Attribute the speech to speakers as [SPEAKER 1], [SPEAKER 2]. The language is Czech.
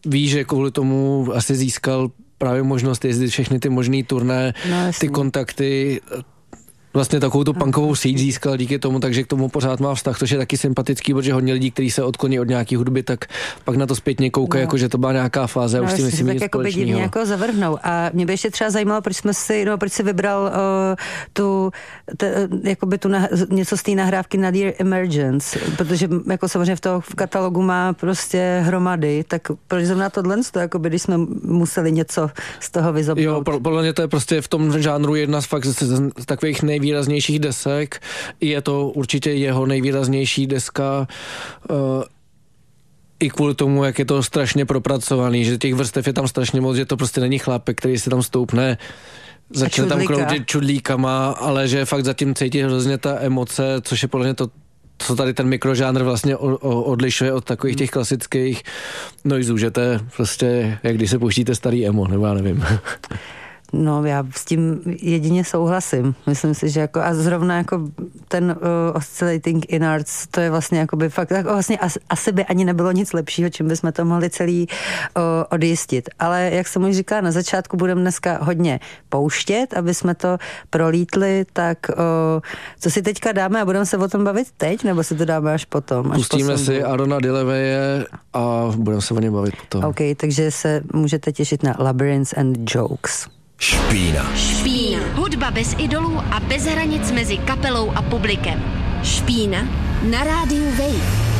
[SPEAKER 1] ví, že kvůli tomu asi získal právě možnost jezdit všechny ty možný turné, ty kontakty, vlastně takovou tu punkovou síť získal díky tomu, takže k tomu pořád má vztah, což je taky sympatický, protože hodně lidí, kteří se odkloní od nějaký hudby, tak pak na to zpětně koukají, jako že to byla nějaká fáze a už si myslím nic
[SPEAKER 2] společného. Tak divně jako zavrhnou. A mě by ještě třeba zajímalo, proč si vybral něco z té nahrávky Nadir Emergence, protože jako samozřejmě v katalogu má prostě hromady, tak proč zrovna tohle, jakoby, když jsme museli něco z toho vyzobnout?
[SPEAKER 1] Jo, podle mě to je prostě v tom žánru jedna z fakt z takových nejvýraznějších desek. Je to určitě jeho nejvýraznější deska i kvůli tomu, jak je to strašně propracovaný, že těch vrstev je tam strašně moc, že to prostě není chlápek, který si tam stoupne, začne tam kroutit čudlíkama, ale že fakt zatím cítí hrozně ta emoce, což je podle mě to, co tady ten mikrožánr vlastně odlišuje od takových těch klasických noizů, že to je prostě, jak když se pouštíte starý emo, nebo já nevím.
[SPEAKER 2] No, já s tím jedině souhlasím. Myslím si, že jako, a zrovna jako ten Oscillating Innards, to je vlastně jakoby fakt, jako vlastně asi by ani nebylo nic lepšího, čím bychom to mohli celý odjistit. Ale jak jsem už říkala, na začátku budeme dneska hodně pouštět, aby jsme to prolítli, tak co si teďka dáme a budeme se o tom bavit teď, nebo si to dáme až potom?
[SPEAKER 1] Pustíme si Arona Dileveje a budeme se o něm bavit potom.
[SPEAKER 2] OK, takže se můžete těšit na Labyrinths and Jokes.
[SPEAKER 3] Špína.
[SPEAKER 4] Hudba bez idolů a bez hranic mezi kapelou a publikem. Špína na rádiu Wave.